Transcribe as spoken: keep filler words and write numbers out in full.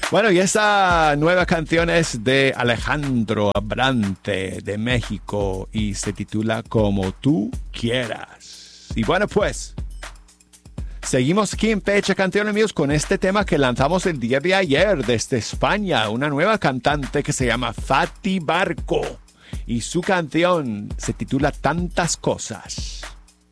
Bueno, y esta nueva canción es de Alejandro Abrante de México y se titula Como tú quieras. Y bueno, pues seguimos aquí en Fecha Canciones Míos con este tema que lanzamos el día de ayer desde España, una nueva cantante que se llama Fati Barco y su canción se titula Tantas Cosas.